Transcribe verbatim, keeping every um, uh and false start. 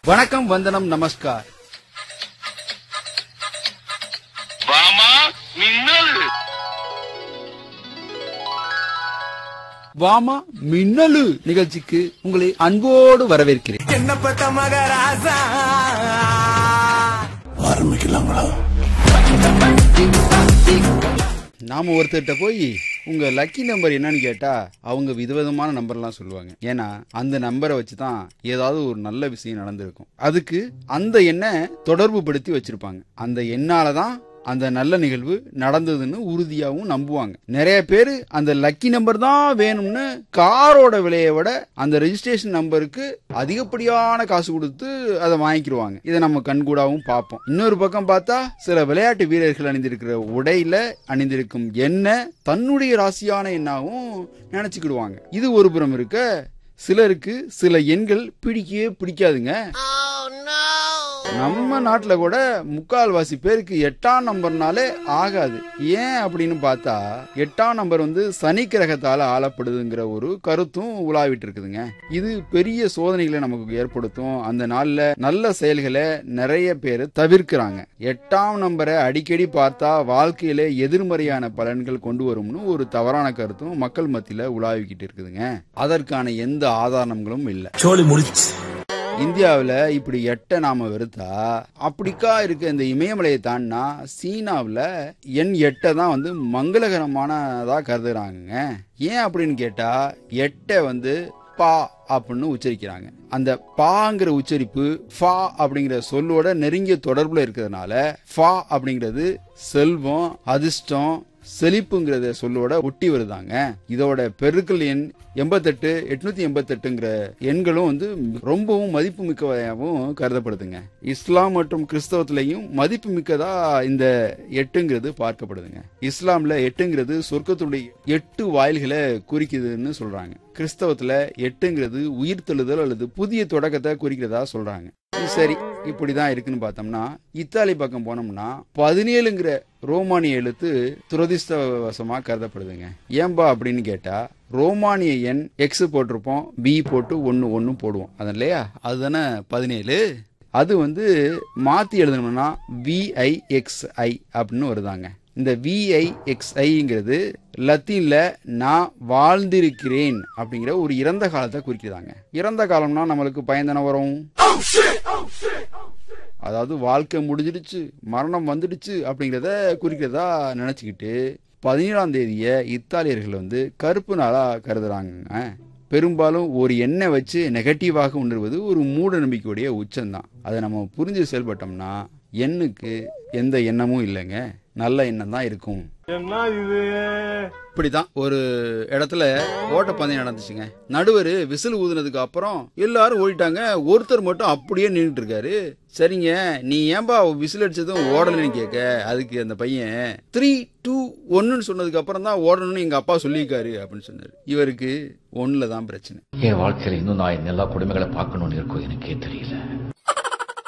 வணக்கம், வந்தனம், நமஸ்கார். வாமா மின்னல் வாமா மின்னலு நிகழ்ச்சிக்கு உங்களை அன்போடு வரவேற்கிறேன். என்ன பத்த மகராசா ஆரம்பிக்கலாங்களா? நாம ஒருத்தர்கிட்ட போய் உங்க லக்கி நம்பர் என்னன்னு கேட்டா அவங்க விதவிதமான நம்பர்லாம் சொல்லுவாங்க. ஏன்னா அந்த நம்பரை வச்சுதான் ஏதாவது ஒரு நல்ல விஷயம் நடந்திருக்கும். அதுக்கு அந்த எண்ணை தொடர்பு படுத்தி வச்சிருப்பாங்க. அந்த எண்ணாலதான் அந்த நல்ல நிகழ்வு நடந்ததுன்னு உறுதியாகவும் நம்புவாங்க. நிறைய பேர் அந்த லக்கி நம்பர் தான் வேணும்னு காரோட விலையை விட அந்த ரெஜிஸ்ட்ரேஷன் நம்பருக்கு அதிகப்படியான காசு கொடுத்து அதை வாங்கிக்கிடுவாங்க. இதை நம்ம கண்கூடாவும் பார்ப்போம். இன்னொரு பக்கம் பார்த்தா சில விளையாட்டு வீரர்கள் அணிந்திருக்கிற உடையில அணிந்திருக்கும் எண்ணெய் தன்னுடைய ராசியான எண்ணாவும் நினைச்சுக்கிடுவாங்க. இது ஒரு புறம் இருக்க, சிலருக்கு சில எண்கள் பிடிக்கவே பிடிக்காதுங்க. நம்ம நாட்டுல கூட முக்கால்வாசி பேருக்கு எட்டாம் நம்பர்னாலே ஆகாது. ஏன் அப்படின்னு பார்த்தா எட்டாம் நம்பர் வந்து சனி கிரகத்தால ஆளப்படுதுங்கிற ஒரு கருத்தும் உலாவிட்டு இருக்குதுங்க. இது பெரிய சோதனைகளை நமக்கு ஏற்படுத்தும். அந்த நாள்ல நல்ல செயல்களை நிறைய பேர் தவிர்க்கிறாங்க. எட்டாம் நம்பரை அடிக்கடி பார்த்தா வாழ்க்கையில எதிர்மறையான பலன்கள் கொண்டு வரும்னு ஒரு தவறான கருத்தும் மக்கள் மத்தியில உலாவிக்கிட்டு இருக்குதுங்க. அதற்கான எந்த ஆதாரங்களும் இல்லை. சோலி முடிச்சு இந்தியாவில் இப்படி எட்ட நாம வெறுத்தா அப்படிக்கா இருக்க இந்த இமயமலையை தாண்டினா சீனாவில் எண் எட்டை தான் வந்து மங்களகரமானதா கருதுறாங்க. ஏன் அப்படின்னு கேட்டா எட்டை வந்து பா அப்படின்னு உச்சரிக்கிறாங்க. அந்த பாங்கிற உச்சரிப்பு ஃபா அப்படிங்கிற சொல்லோட நெருங்கிய தொடர்புல இருக்கிறதுனால ஃபா அப்படிங்கிறது செல்வம், அதிர்ஷ்டம், செழிப்புங்கிறத சொல்லோட ஒட்டி வருதாங்க. இதோட பெருக்கல் எண் எண்பத்தெட்டு எட்நூத்தி எண்பத்தி எட்டுங்கிற எண்களும் வந்து ரொம்பவும் மதிப்பு மிக்கவையாகவும் கருதப்படுதுங்க. இஸ்லாம் மற்றும் கிறிஸ்தவத்திலையும் மதிப்பு மிக்கதா இந்த எட்டுங்கிறது பார்க்கப்படுதுங்க. இஸ்லாம்ல எட்டுங்கிறது சொர்க்கத்துடைய எட்டு வாயில்களை குறிக்குதுன்னு சொல்றாங்க. கிறிஸ்தவத்துல எட்டுங்கிறது உயிர் தெழுதல் அல்லது புதிய தொடக்கத்தை குறிக்கிறதா சொல்றாங்க. சரி, இப்படிதான் இருக்குன்னு பார்த்தோம்னா இத்தாலி பக்கம் போனோம்னா பதினேழுங்கிற ரோமானிய எழுத்து துரதிர்ஷ்டவசமா கருதப்படுதுங்க. ஏன்பா அப்படின்னு கேட்டா ரோமானிய எண் எக்ஸ் போட்டிருப்போம், பி போட்டு ஒன்னு ஒன்னு போடுவோம் அதன் இல்லையா, அதுதானே பதினேழு. அது வந்து மாத்தி எழுதணும்னா விஐஎக்ஸ்ஐ அப்படின்னு வருதாங்க. இந்த விஐஎக்ஸ்ஐங்கிறது லத்தீன்ல நான் வாழ்ந்திருக்கிறேன் அப்படிங்கிற ஒரு இறந்த காலத்தை குறிக்கிறாங்க. இறந்த காலம்னா நம்மளுக்கு பயந்தன வரும், அதாவது வாழ்க்கை முடிஞ்சிடுச்சு, மரணம் வந்துடுச்சு அப்படிங்கிறத குறிக்கிறதா நினைச்சுக்கிட்டு பதினேழாம் தேதிய இத்தாலியர்கள் வந்து கருப்பு நாளா கருதுறாங்க. பெரும்பாலும் ஒரு எண்ணெய் வச்சு நெகட்டிவாக உணர்வது ஒரு மூட நம்பிக்கையுடைய உச்சம்தான். அதை நம்ம புரிஞ்சு செயல்பட்டோம்னா எண்ணுக்கு எந்த எண்ணமும் இல்லைங்க, நல்ல எண்ணம் தான் இருக்கும். இப்படிதான் ஒரு இடத்துல ஓட்டப்பந்தயம் நடந்துச்சுங்க. நடுவர் விசில் ஊதுனதுக்கு அப்புறம் எல்லாரும் ஓடிட்டாங்க. ஒருத்தர் மட்டும் அப்படியே நின்றுட்டு இருக்காரு. சரிங்க, நீ ஏன்பா விசில் அடிச்சதும் ஓடலன்னு கேட்க, அதுக்கு அந்த பையன் த்ரீ டூ ஒன்னு சொன்னதுக்கு அப்புறம் தான் ஓடணும்னு எங்க அப்பா சொல்லியிருக்காரு அப்படின்னு சொன்னாரு. இவருக்கு ஒண்ணுல தான் பிரச்சனை. என் வாழ்க்கையில இன்னும் நான் எல்லா குடும்பங்களை பார்க்கணும்னு இருக்கோ எனக்கே தெரியல.